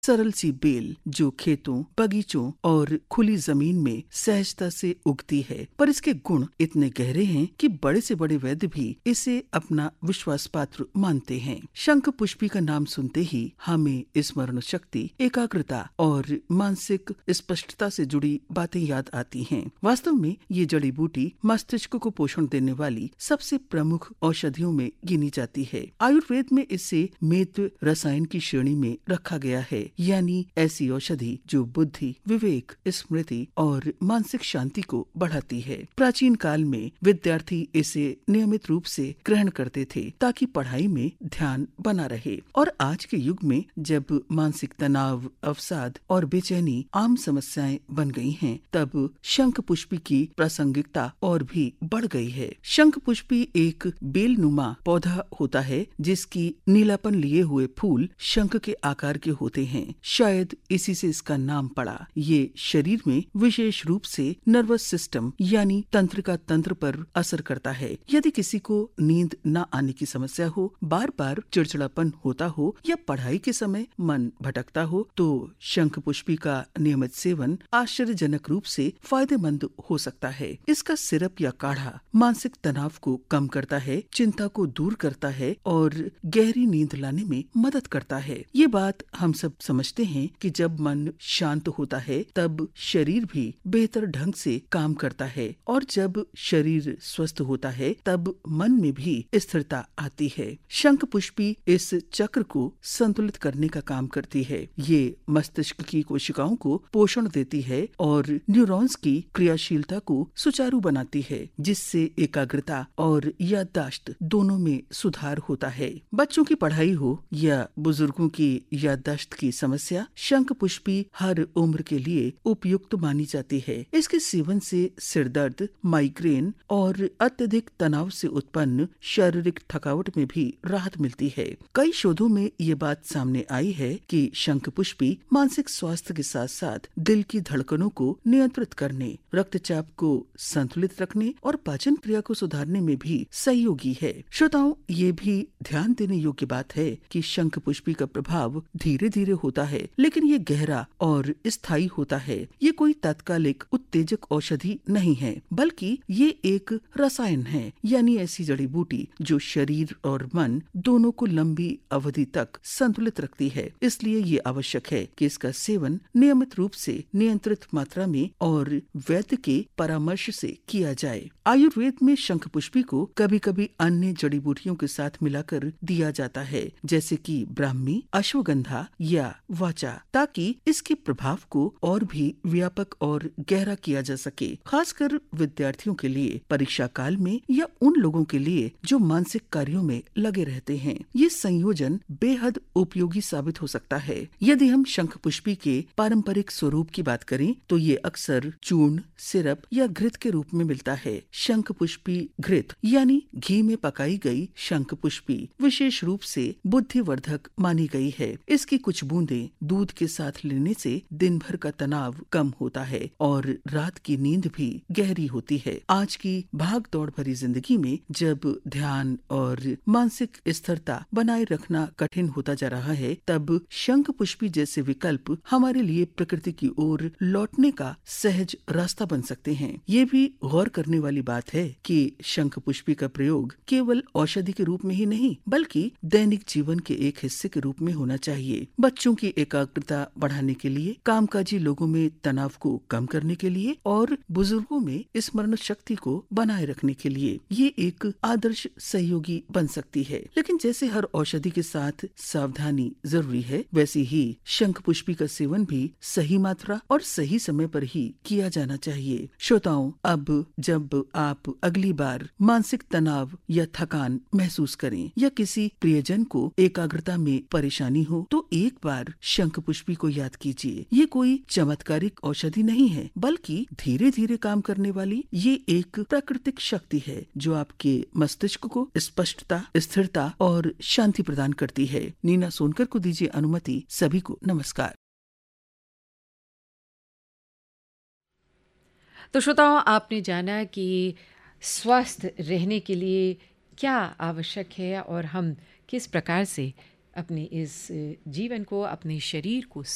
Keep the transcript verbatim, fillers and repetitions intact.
सरल सी बेल जो खेतों, बगीचों और खुली जमीन में सहजता से उगती है, पर इसके गुण इतने गहरे हैं कि बड़े से बड़े वैद्य भी इसे अपना विश्वास पात्र मानते हैं। शंख पुष्पी का नाम सुनते ही हमें स्मरण शक्ति, एकाग्रता और मानसिक स्पष्टता से जुड़ी बातें याद आती हैं। वास्तव में ये जड़ी बूटी मस्तिष्क को पोषण देने वाली सबसे प्रमुख औषधियों में गिनी जाती है। आयुर्वेद में इसे मेत्र रसायन की श्रेणी में रखा गया है, यानी ऐसी औषधि जो बुद्धि, विवेक, स्मृति और मानसिक शांति को बढ़ाती है। प्राचीन काल में विद्यार्थी इसे नियमित रूप से ग्रहण करते थे ताकि पढ़ाई में ध्यान बना रहे, और आज के युग में जब मानसिक तनाव, अवसाद और बेचैनी आम समस्याएं बन गई हैं, तब शंख पुष्पी की प्रासंगिकता और भी बढ़ गई है। शंख पुष्पी एक बेलनुमा पौधा होता है जिसकी नीलापन लिए हुए फूल शंख के आकार के होते हैं। शायद इसी से इसका नाम पड़ा। ये शरीर में विशेष रूप से नर्वस सिस्टम यानी तंत्रिका तंत्र पर असर करता है। यदि किसी को नींद न आने की समस्या हो, बार बार चिड़चिड़ापन होता हो या पढ़ाई के समय मन भटकता हो, तो शंख पुष्पी का नियमित सेवन आश्चर्यजनक रूप से फायदेमंद हो सकता है। इसका सिरप या काढ़ा मानसिक तनाव को कम करता है, चिंता को दूर करता है और गहरी नींद लाने में मदद करता है। ये बात हम सब समझते हैं कि जब मन शांत होता है तब शरीर भी बेहतर ढंग से काम करता है, और जब शरीर स्वस्थ होता है तब मन में भी स्थिरता आती है। शंख पुष्पी इस चक्र को संतुलित करने का काम करती है। ये मस्तिष्क की कोशिकाओं को पोषण देती है और न्यूरॉन्स की क्रियाशीलता को सुचारू बनाती है, जिससे एकाग्रता और याददाश्त दोनों में सुधार होता है। बच्चों की पढ़ाई हो या बुजुर्गों की याददाश्त की समस्या, शंख पुष्पी हर उम्र के लिए उपयुक्त मानी जाती है। इसके सेवन से सिर दर्द, माइग्रेन और अत्यधिक तनाव से उत्पन्न शारीरिक थकावट में भी राहत मिलती है। कई शोधों में ये बात सामने आई है कि शंख पुष्पी मानसिक स्वास्थ्य के साथ साथ दिल की धड़कनों को नियंत्रित करने, रक्तचाप को संतुलित रखने और पाचन क्रिया को सुधारने में भी सहयोगी है। श्रोताओं, ये भी ध्यान देने योग्य बात है कि शंख पुष्पी का प्रभाव धीरे धीरे होता है, लेकिन ये गहरा और स्थायी होता है। ये कोई तात्कालिक उत्तेजक औषधि नहीं है, बल्कि ये एक रसायन है, यानी ऐसी जड़ी बूटी जो शरीर और मन दोनों को लंबी अवधि तक संतुलित रखती है। इसलिए ये आवश्यक है कि इसका सेवन नियमित रूप से, नियंत्रित मात्रा में और वैद्य के परामर्श से किया जाए। आयुर्वेद में शंख पुष्पी को कभी कभी अन्य जड़ी बूटियों के साथ मिलाकर दिया जाता है, जैसे कि ब्राह्मी, अश्वगंधा या वाचा, ताकि इसके प्रभाव को और भी व्यापक और गहरा किया जा सके। खासकर विद्यार्थियों के लिए, परीक्षा काल में या उन लोगों के लिए जो मानसिक कार्यों में लगे रहते हैं, ये संयोजन बेहद उपयोगी साबित हो सकता है। यदि हम शंख पुष्पी के पारंपरिक स्वरूप की बात करें तो ये अक्सर चूर्ण, सिरप या घृत के रूप में मिलता है। शंख पुष्पी घृत यानी घी में पकाई गई शंख पुष्पी विशेष रूप से बुद्धिवर्धक मानी गई है। इसकी कुछ बूंदें दूध के साथ लेने से दिन भर का तनाव कम होता है और रात की नींद भी गहरी होती है। आज की भाग दौड़ भरी जिंदगी में जब ध्यान और मानसिक स्थिरता बनाए रखना कठिन होता जा रहा है, तब शंख पुष्पी जैसे विकल्प हमारे लिए प्रकृति की ओर लौटने का सहज रास्ता बन सकते हैं। ये भी गौर करने वाली बात है कि शंख पुष्पी का प्रयोग केवल औषधि के रूप में ही नहीं, बल्कि दैनिक जीवन के एक हिस्से के रूप में होना चाहिए। बच्चों की एकाग्रता बढ़ाने के लिए, कामकाजी लोगों में तनाव को कम करने के लिए और बुजुर्गों में स्मरण शक्ति को बनाए रखने के लिए ये एक आदर्श सहयोगी बन सकती है। लेकिन जैसे हर औषधि के साथ सावधानी जरूरी है, वैसे ही शंख पुष्पी का सेवन भी सही मात्रा और सही समय पर ही किया जाना चाहिए। श्रोताओं, अब जब आप अगली बार मानसिक तनाव या थकान महसूस करें या किसी प्रियजन को एकाग्रता में परेशानी हो, तो एक बार शंख पुष्पी को याद कीजिए। ये कोई चमत्कारिक औषधि नहीं है, बल्कि धीरे धीरे काम करने वाली ये एक प्राकृतिक शक्ति है जो आपके मस्तिष्क को स्पष्टता, स्थिरता और शांति प्रदान करती है। नीना सोनकर को दीजिए अनुमति। सभी को नमस्कार। तो श्रोताओं, आपने जाना कि स्वस्थ रहने के लिए क्या आवश्यक है और हम किस प्रकार से अपने इस जीवन को, अपने शरीर को